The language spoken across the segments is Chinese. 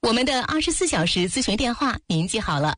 我们的24小时咨询电话您记好了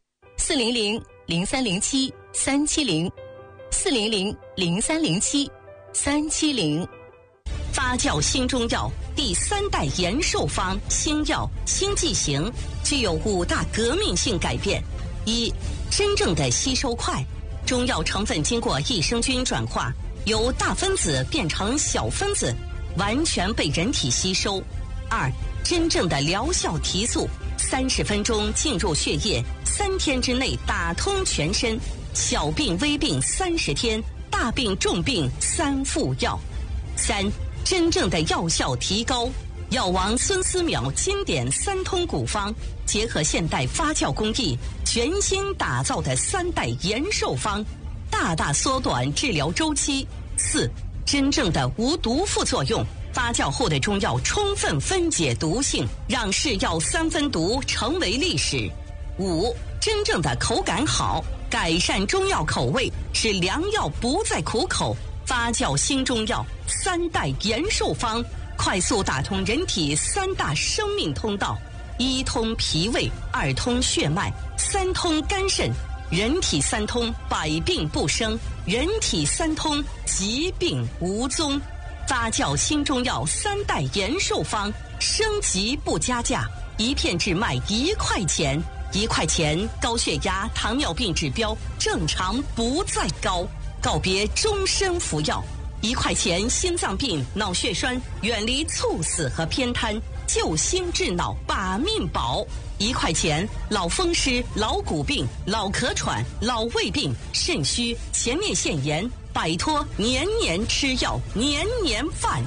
，400-0307-370，400-0307-370。 发酵新中药第3代延寿方新药新剂型具有5大革命性改变：一、真正的吸收快，中药成分经过益生菌转化，由大分子变成小分子，完全被人体吸收；二、真正的疗效提速，30分钟进入血液，3天之内打通全身，小病微病30天，大病重病3副药；三、真正的药效提高，药王孙思邈经典3通古方，结合现代发酵工艺，全新打造的3代延寿方，大大缩短治疗周期。四、真正的无毒副作用，发酵后的中药充分分解毒性，让是药3分毒成为历史。五、真正的口感好，改善中药口味，使良药不再苦口。发酵新中药3代延寿方，快速打通人体3大生命通道：一通脾胃，2通血脉，3通肝肾。人体3通，百病不生；人体3通，疾病无踪。发酵新中药3代延寿方，升级不加价，一片只卖1块钱，1块钱高血压、糖尿病指标正常不再高，告别终身服药；1块钱心脏病、脑血栓远离猝死和偏瘫，救心治脑把命保；1块钱老风湿、老骨病、老咳喘、老胃病、肾虚、前列腺炎，摆脱年年吃药、年年犯。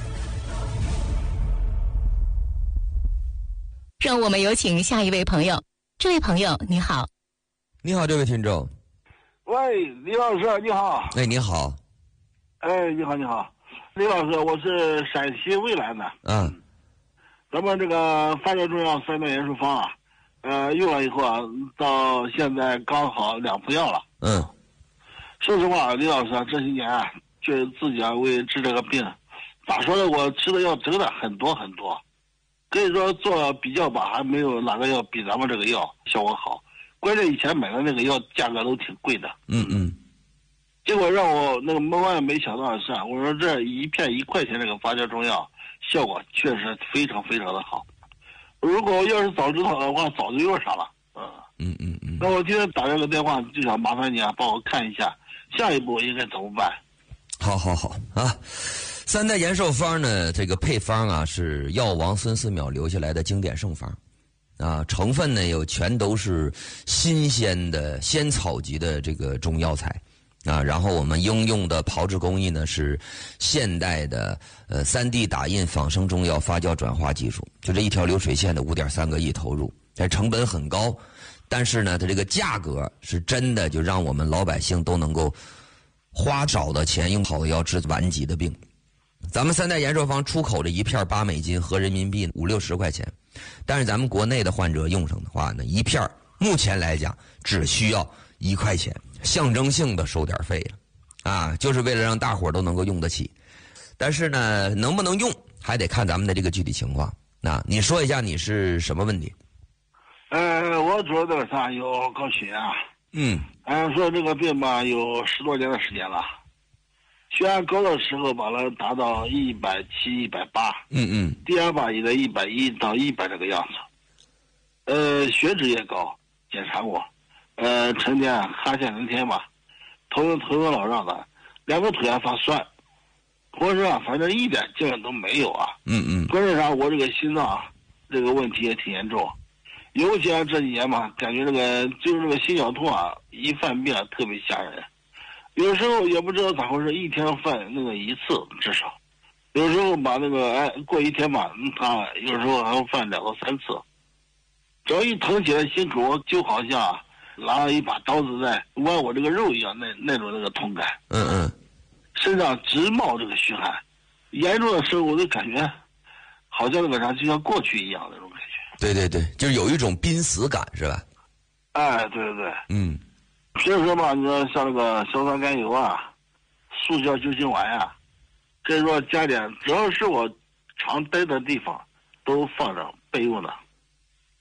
让我们有请下一位朋友。这位朋友你好。 你好，这位听众。 喂，李老师你好。 哎，你好。 哎，你好你好，李老师，我是陕西渭南的。咱们这个发酵中药3代延寿方啊，用了以后啊，到现在刚好2副药了。说实话，李老师啊，这些年啊，觉得自己啊为治这个病，咋说呢？我吃的药真的很多很多，可以说做比较吧，还没有哪个药比咱们这个药效果好。关键以前买的那个药价格都挺贵的。结果让我那个万万没想到的是啊，我说这一片1块钱这个发酵中药效果确实非常非常的好。如果要是早知道的话，早就用上了。那我今天打这个电话就想麻烦你啊，帮我看一下下一步应该怎么办。 好啊。3代延寿方呢，这个配方啊是药王孙思邈留下来的经典圣方啊，成分呢又全都是新鲜的仙草级的这个中药材啊，然后我们应用的炮制工艺呢是现代的3D 打印仿生中药发酵转化技术，就这一条流水线的5.3个亿投入，但成本很高，但是呢它这个价格是真的就让我们老百姓都能够花少的钱用好的药治顽疾的病。咱们3代延寿方出口的一片8美金，合人民币50-60块钱，但是咱们国内的患者用上的话呢，一片目前来讲只需要1块钱，象征性的收点费了啊，就是为了让大伙都能够用得起。但是呢，能不能用还得看咱们的这个具体情况。那你说一下你是什么问题？ 我主要这个啥有高血压。说这个病吧有10多年的时间了，血压高的时候把它达到170、180。低压吧也在110到100这个样子。血脂也高，检查过。成天哈欠连天吧，头晕脑胀的，2个腿还发酸，浑身啊反正一点劲都没有啊。关键上我这个心脏这个问题也挺严重，尤其这几年嘛，感觉这个心绞痛啊，一犯病特别吓人。有时候也不知道咋回事，一天犯那个1次至少，有时候把那个过一天吧，他有时候还会犯2到3次。只要一疼起来，心口就好像拿了一把刀子在剜我这个肉一样，那种痛感。身上直冒这个虚汗，严重的时候我就感觉好像那个啥就像过去一样那种感觉。 对，就是有一种濒死感，是吧？ 对。平时嘛，你说像那个硝酸甘油啊、速效救心丸啊，可以说加点，只要是我常待的地方都放着备用的。